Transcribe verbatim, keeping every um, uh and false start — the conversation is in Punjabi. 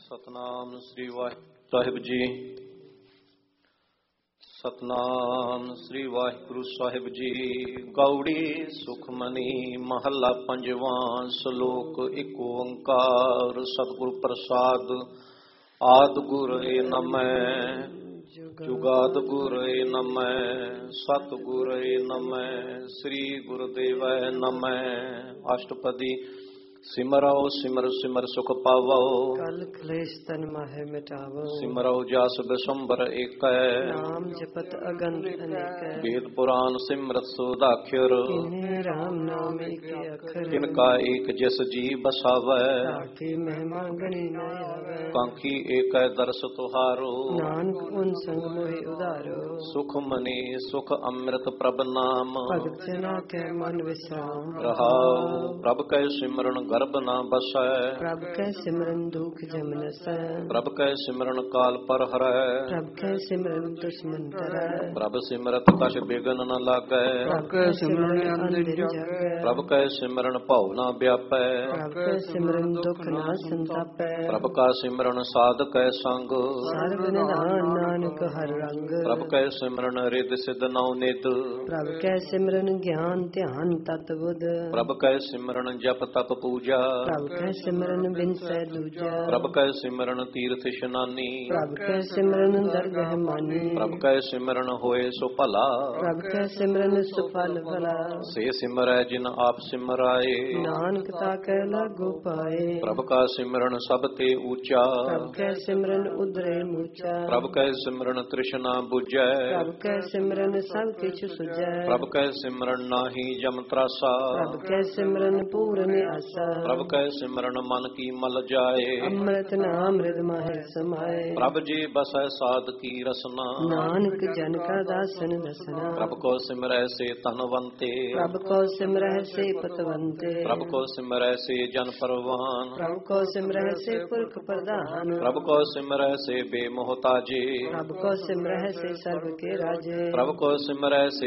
ਸਤਨਾਮ ਸ੍ਰੀ ਵਾਹਿਗੁਰੂ ਸਾਹਿਬ ਜੀ। ਸਤਨਾਮ ਸ੍ਰੀ ਵਾਹਿਗੁਰੂ ਸਾਹਿਬ ਜੀ। ਗੌੜੀ ਸੁਖਮਨੀ ਮਹੱਲਾ ਪੰਜਵਾਂ। ਸ਼ਲੋਕ ਇੱਕ ਓੰਕਾਰ। ਸਤਿਗੁਰ ਪ੍ਰਸਾਦ। ਆਦਿ ਗੁਰ ਏ ਨਮੈ, ਜੁਗਾਦ ਗੁਰ ਏ ਨਮੈ, ਸਤਿਗੁਰ ਏ ਨਮੈ, ਸ੍ਰੀ ਗੁਰਦੇਵੈ ਨਮੈ। ਅਸ਼ਟਪਦੀ। ਸਿਮਰੋ ਸਿਮਰ ਸਿਮਰ ਸੁਖ ਪਾਵੋ, ਕਲ ਕਲੇਸ਼ ਤਨ ਮਾਹਿ ਮਿਟਾਵੋ। ਸਿਮਰੋ ਜਸ ਬਿਸੰਬਰ ਏਕੈ, ਨਾਮ ਜਪਤ ਅਗੰਤ ਅਨੇਕੈ। ਵੇਦ ਪੁਰਾਨ ਸਿਮਰਤ ਸੋਦਾਖਿਰ, ਕਿਨਹਿ ਰਾਮ ਨਾਮ ਏਕੇ ਅਖਰ। ਤਿਨ ਕਾ ਏਕ ਜਿਸ ਜੀ ਬਸਾਵੈ, ਤਾਕੀ ਮਹਿਮਾ ਗਣੀ ਨ ਆਵੈ। ਕਾਂਖੀ ਏਕੈ ਦਰਸ ਤੁਹਾਰੋ, ਨਾਨਕ ਉਨ ਸੰਗ ਮੋਹਿ ਉਧਾਰੋ। ਸੁਖ ਮਨੀ ਸੁਖ ਅੰਮ੍ਰਿਤ ਪ੍ਰਭ ਨਾਮ, ਭਗਤ ਜਨਾ ਕੈ ਮਨ ਵਿਸਰਾਮ। ਰਹਾਉ ਪ੍ਰਭ ਕੈ ਸਿਮਰਨ ਗਰਭ ਨਾ ਬਸੈ, ਪ੍ਰਭ ਕੈ ਸਿਮਰਨ ਦੁਖ ਜਮ ਨਸੈ। ਪ੍ਰਭ ਕੈ ਸਿਮਰਨ ਕਾਲ ਪਰ ਹਰੈ, ਪ੍ਰਭ ਕੈ ਸਿਮਰਨ ਦੁਸ਼ਮਨ ਤਰੈ। ਪ੍ਰਭ ਸਿਮਰਤ ਕਛ ਬਿਗਨ ਨ ਲਾਗੈ, ਪ੍ਰਭ ਕੈ ਸਿਮਰਨ ਅੰਦਿਨ ਜਾਗੈ। ਪ੍ਰਭ ਕੈ ਸਿਮਰਨ ਭਉ ਨਾ ਵਿਆਪੈ, ਪ੍ਰਭ ਕੈ ਸਿਮਰਨ ਦੁਖ ਨਾ ਸੰਤਾਪੈ। ਪ੍ਰਭ ਕਾ ਸਿਮਰਨ ਸਾਧ ਕੈ ਸੰਗ, ਸਰਬ ਨਿਧਾਨ ਨਾਨਕ ਹਰਿ ਰੰਗ। ਪ੍ਰਭ ਕੈ ਸਿਮਰਨ ਰਿਦ ਸਿਧ ਨਉ ਨਿਧ, ਪ੍ਰਭ ਕੈ ਸਿਮਰਨ ਗਿਆਨ ਧਿਆਨ ਤਤ ਬੁੱਧ। ਪ੍ਰਭ ਕੈ ਸਿਮਰਨ ਜਪ ਤਪ ਪੂਜਾ, ਪ੍ਰਭ ਕੈ ਸਿਮਰਨ ਬਿਨਸੈ ਦੂਜਾ। ਪ੍ਰਭ ਕੈ ਸਿਮਰਨ ਤੀਰਥ ਇਸ਼ਨਾਨੀ, ਪ੍ਰਭ ਕੈ ਸਿਮਰਨ ਦਰਗਹਿ ਮਾਨੀ। ਪ੍ਰਭ ਕੈ ਸਿਮਰਨ ਹੋਏ ਸੋ ਭਲਾ, ਪ੍ਰਭ ਕੈ ਸਿਮਰਨ ਸੁਫਲ ਭਲਾ। ਸੇ ਸਿਮਰੈ ਜਿਨ ਆਪ ਸਿਮਰਾਏ, ਨਾਨਕ ਤਾ ਕੈ ਲਾਗੋ ਪਾਏ। ਪ੍ਰਭ ਕਾ ਸਿਮਰਨ ਸਭ ਤੇ ਊਚਾ, ਪ੍ਰਭ ਕੈ ਸਿਮਰਨ ਉਦਰੇ ਮੂਚਾ। ਪ੍ਰਭ ਕੈ ਸਿਮਰਨ ਤ੍ਰਿਸ਼ਨਾ ਬੁਝੈ, ਪ੍ਰਭ ਕੈ ਸਿਮਰਨ ਸਭ ਕਿਛ ਸੁਝੈ। ਪ੍ਰਭ ਕੈ ਸਿਮਰਨ ਨਾਹੀ ਜਮ ਤਰਾਸਾ, ਪ੍ਰਭ ਕੈ ਸਿਮਰਨ ਪੂਰਨ ਆਸਾ। ਪ੍ਰਭ ਕੈ ਸਿਮਰਨ ਮਨ ਕੀ ਮਲ ਜਾਏ, ਅੰਮ੍ਰਿਤ ਨਾਮ ਰਿਦ ਮਾਹਿ ਸਮਾਏ। ਪ੍ਰਭ ਜੀ ਬਸੈ ਸਾਧ ਕੀ ਰਸਨਾ, ਨਾਨਕ ਜਨ ਕਾ ਦਾਸਨ ਦਸਨਾ। ਪ੍ਰਭ ਕੋ ਸਿਮਰੈ ਸੇ ਧਨਵੰਤੇ, ਪ੍ਰਭ ਕੋ ਸਿਮਰਹਿ ਸੇ ਪਤਵੰਤੇ। ਪ੍ਰਭ ਕੋ ਸਿਮਰੈ ਸੇ ਜਨ ਪਰਵਾਨ, ਪ੍ਰਭ ਕੋ ਸਿਮਰਹਿ ਸੇ ਪੁਰਖ ਪ੍ਰਧਾਨ। ਪ੍ਰਭ ਕੋ ਸਿਮਰੈ ਸੇ ਬੇਮੋਹਤਾਜੇ, ਪ੍ਰਭ ਕੋ ਸਿਮਰਹਿ ਸੇ ਸਰਬ ਕੇ ਰਾਜੇ। ਪ੍ਰਭ ਕੋ ਸਿਮਰੈ ਸੇ